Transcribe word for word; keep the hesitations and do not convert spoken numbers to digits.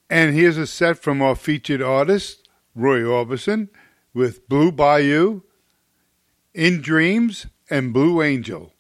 And here's a set from our featured artist, Roy Orbison, with Blue Bayou, In Dreams, and Blue Angel.